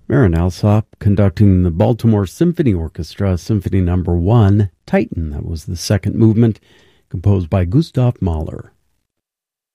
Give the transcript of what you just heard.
Marin Alsop conducting the Baltimore Symphony Orchestra, Symphony No. 1, Titan. That was the second movement, composed by Gustav Mahler.